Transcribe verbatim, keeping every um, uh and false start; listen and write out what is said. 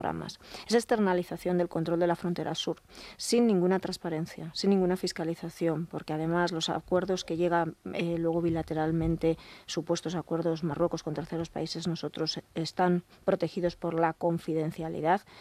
ramas. Esa externalización del control de la frontera sur, sin ninguna transparencia, sin ninguna fiscalización, porque además los acuerdos que llegan eh, luego bilateralmente, supuestos acuerdos Marruecos con terceros países, nosotros están protegidos por la confidencialidad,